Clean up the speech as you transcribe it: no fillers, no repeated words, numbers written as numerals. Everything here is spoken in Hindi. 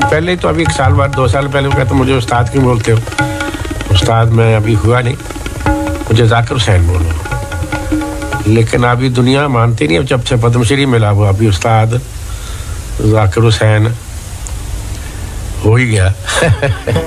पहले तो अभी 1 साल बाद 2 साल पहले वो कहते मुझे उस्ताद क्यों बोलते हो? उस्ताद मैं अभी हुआ नहीं, मुझे जाकिर हुसैन बोलो। लेकिन अभी दुनिया मानती नहीं, जब से पद्मश्री मिला वो अभी उस्ताद जाकिर हुसैन हो ही गया।